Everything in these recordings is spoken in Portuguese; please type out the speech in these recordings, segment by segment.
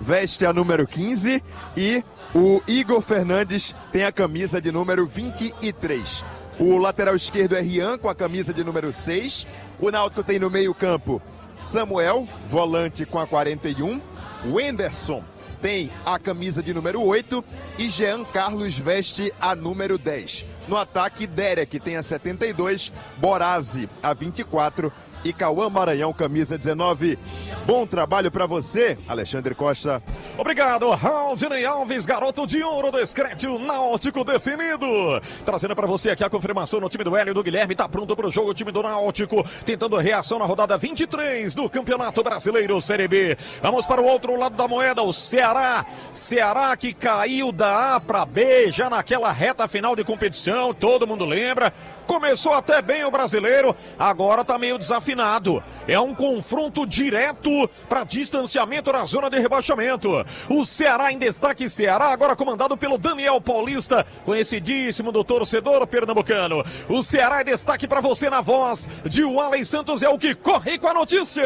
veste a número 15 e o Igor Fernandes tem a camisa de número 23. O lateral esquerdo é Rian com a camisa de número 6. O Náutico tem no meio-campo Samuel, volante com a 41. Wenderson tem a camisa de número 8 e Jean Carlos veste a número 10. No ataque, Derek tem a 72, Borazzi a 24 e Cauã Maranhão, camisa 19. Bom trabalho para você, Alexandre Costa. Obrigado, Raudinei Alves, garoto de ouro do Scratch, Náutico definido. Trazendo para você aqui a confirmação no time do Hélio, do Guilherme, tá pronto pro jogo o time do Náutico, tentando reação na rodada 23 do Campeonato Brasileiro Série B. Vamos para o outro lado da moeda, o Ceará. Ceará que caiu da A para B, já naquela reta final de competição, todo mundo lembra. Começou até bem o brasileiro, agora tá meio desafinado. É um confronto direto para distanciamento na zona de rebaixamento. O Ceará em destaque, Ceará agora comandado pelo Daniel Paulista, conhecidíssimo do torcedor pernambucano. O Ceará é destaque para você na voz de Walley Santos, é o que corre com a notícia.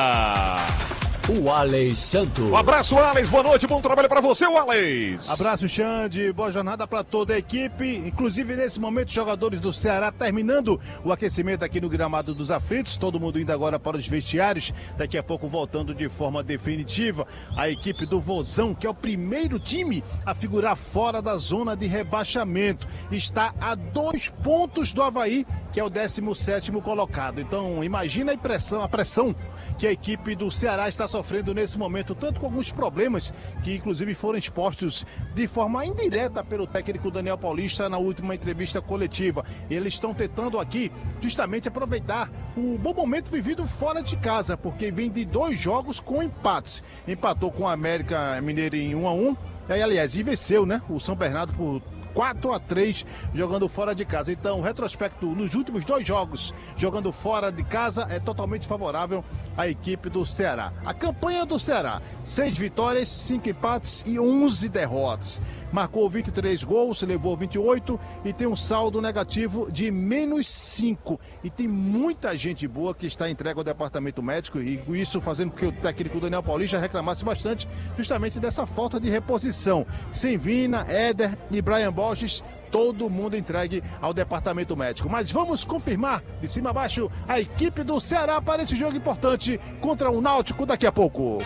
O Walley Santos. Um abraço, Walley, boa noite, bom trabalho para você, Walley. Abraço, Xande, boa jornada para toda a equipe, inclusive nesse momento os jogadores do Ceará terminando o aquecimento aqui no gramado dos aflitos, todo mundo indo agora para os vestiários, daqui a pouco voltando de forma definitiva a equipe do Vozão, que é o primeiro time a figurar fora da zona de rebaixamento, está a 2 pontos do Avaí, que é o 17º colocado. Então imagina a pressão que a equipe do Ceará está sofrendo nesse momento, tanto com alguns problemas que inclusive foram expostos de forma indireta pelo técnico Daniel Paulista na última entrevista coletiva. Eles estão tentando aqui justamente aproveitar o bom momento vivido fora de casa, porque vem de 2 jogos com empates. Empatou com a América Mineiro em 1-1, e venceu, né, o São Bernardo por 4-3, jogando fora de casa. Então, o retrospecto nos últimos 2 jogos, jogando fora de casa, é totalmente favorável à equipe do Ceará. A campanha do Ceará, 6 vitórias, 5 empates e 11 derrotas. Marcou 23 gols, levou 28 e tem um saldo negativo de -5. E tem muita gente boa que está entregue ao departamento médico, e isso fazendo com que o técnico Daniel Paulista reclamasse bastante justamente dessa falta de reposição. Sem Vina, Éder e Brian Borges, todo mundo entregue ao departamento médico. Mas vamos confirmar de cima a baixo a equipe do Ceará para esse jogo importante contra o Náutico daqui a pouco.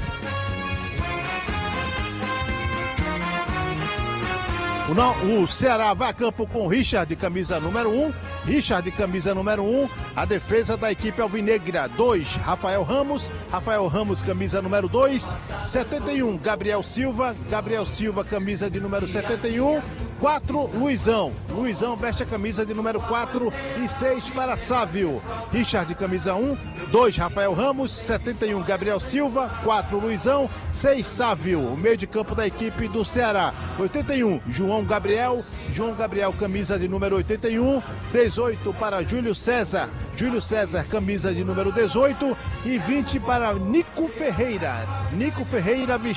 O Ceará vai a campo com Richard, camisa número 1. Richard, camisa número 1. A defesa da equipe alvinegra, 2. Rafael Ramos, camisa número 2. 71, Gabriel Silva, camisa de número 71. 4, Luizão veste a camisa de número 4 e 6 para Sávio. Richard, camisa 1. 2, Rafael Ramos, 71, Gabriel Silva, 4, Luizão, 6, Sávio. O meio de campo da equipe do Ceará, 81, João Gabriel, camisa de número 81, 18 para Júlio César, camisa de número 18 e 20 para Nico Ferreira,